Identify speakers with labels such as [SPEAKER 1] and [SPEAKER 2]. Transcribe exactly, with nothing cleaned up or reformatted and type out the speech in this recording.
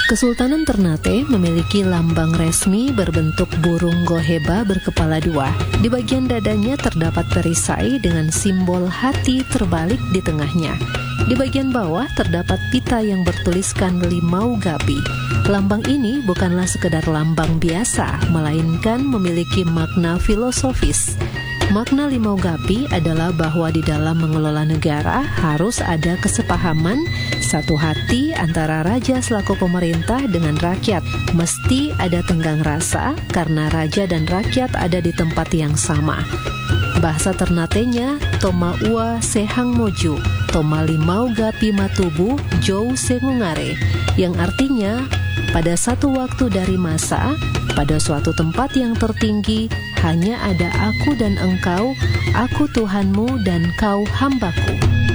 [SPEAKER 1] Kesultanan Ternate memiliki lambang resmi berbentuk burung goheba berkepala dua. Di bagian dadanya terdapat perisai dengan simbol hati terbalik di tengahnya. Di bagian bawah terdapat pita yang bertuliskan Limau Gapi. Lambang ini bukanlah sekedar lambang biasa, melainkan memiliki makna filosofis. Makna Limau Gapi adalah bahwa di dalam mengelola negara harus ada kesepahaman, satu hati antara raja selaku pemerintah dengan rakyat. Mesti ada tenggang rasa karena raja dan rakyat ada di tempat yang sama. Bahasa Ternatenya Toma Ua Sehang Moju, Toma Limau Gapi Matubu Jou Sengungare, yang artinya pada satu waktu dari masa, pada suatu tempat yang tertinggi, hanya ada aku dan engkau, aku Tuhanmu dan kau hambaku.